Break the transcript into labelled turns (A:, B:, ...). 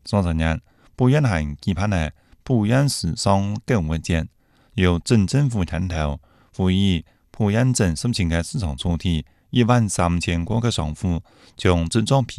A: 2030年，不远行期盼的普院市上购物节，由镇政府牵头，呼吁普院镇申请的市场主体13000个商户将这张